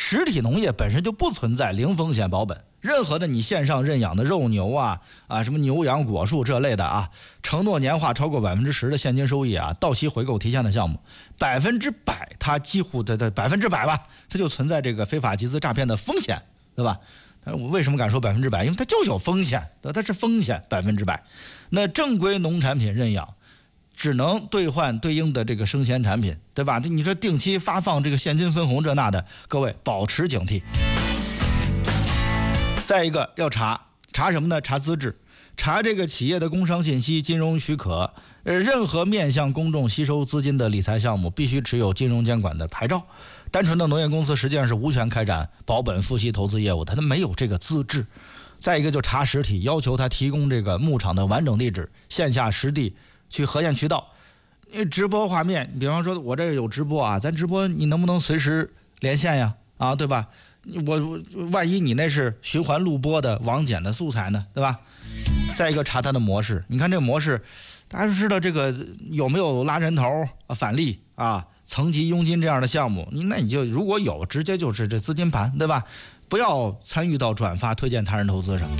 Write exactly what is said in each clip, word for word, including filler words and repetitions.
实体农业本身就不存在零风险保本，任何的你线上认养的肉牛啊啊什么牛羊果树这类的啊，承诺年化超过百分之十的现金收益啊，到期回购提现的项目，百分之百它几乎的的百分之百吧，它就存在这个非法集资诈骗的风险，对吧？但是我为什么敢说百分之百？因为它就有风险，对吧？它是风险百分之百。那正规农产品认养，只能兑换对应的这个生鲜产品，对吧？你说定期发放这个现金分红这那的，各位保持警惕。再一个要查查什么呢？查资质，查这个企业的工商信息、金融许可。呃，任何面向公众吸收资金的理财项目，必须持有金融监管的牌照。单纯的农业公司实际上是无权开展保本付息投资业务，它没有这个资质。再一个就查实体，要求他提供这个牧场的完整地址、线下实地去核验渠道。直播画面，比方说我这有直播啊，咱直播你能不能随时连线呀？啊，对吧？我万一你那是循环录播的网检的素材呢，对吧？再一个查它的模式，你看这个模式，大家知道这个有没有拉人头啊、返利啊、层级佣金这样的项目？你那你就如果有，直接就是这资金盘，对吧？不要参与到转发、推荐他人投资上。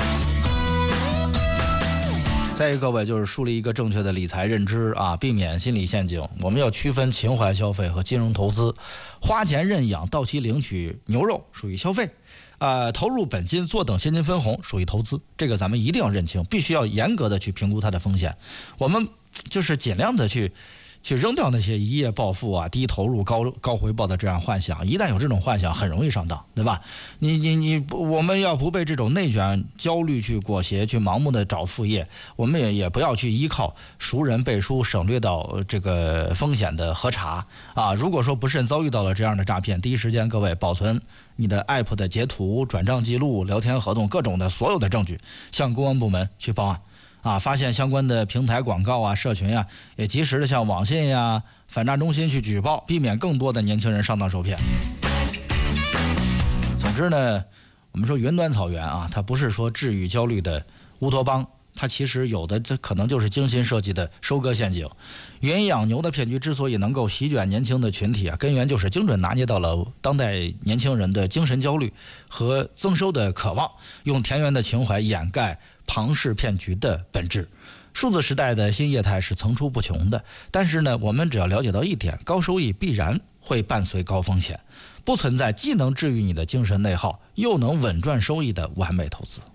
再一个，各位就是树立一个正确的理财认知啊，避免心理陷阱。我们要区分情怀消费和金融投资。花钱认养、到期领取牛肉属于消费，呃，投入本金坐等现金分红属于投资。这个咱们一定要认清，必须要严格的去评估它的风险。我们就是尽量的去。去扔掉那些一夜暴富啊、低投入高高回报的这样幻想，一旦有这种幻想，很容易上当，对吧？你你你，我们要不被这种内卷焦虑去裹挟，去盲目的找副业，我们也也不要去依靠熟人背书，省略到这个风险的核查啊。如果说不慎遭遇到了这样的诈骗，第一时间各位保存你的 app 的截图、转账记录、聊天合同各种的所有的证据，向公安部门去报案。啊，发现相关的平台广告啊、社群啊，也及时的向网信呀、反诈中心去举报，避免更多的年轻人上当受骗。总之呢，我们说云端草原啊，它不是说治愈焦虑的乌托邦，它其实有的这可能就是精心设计的收割陷阱。云养牛的骗局之所以能够席卷年轻的群体啊，根源就是精准拿捏到了当代年轻人的精神焦虑和增收的渴望，用田园的情怀掩盖庞氏骗局的本质。数字时代的新业态是层出不穷的，但是呢，我们只要了解到一点，高收益必然会伴随高风险，不存在既能治愈你的精神内耗，又能稳赚收益的完美投资。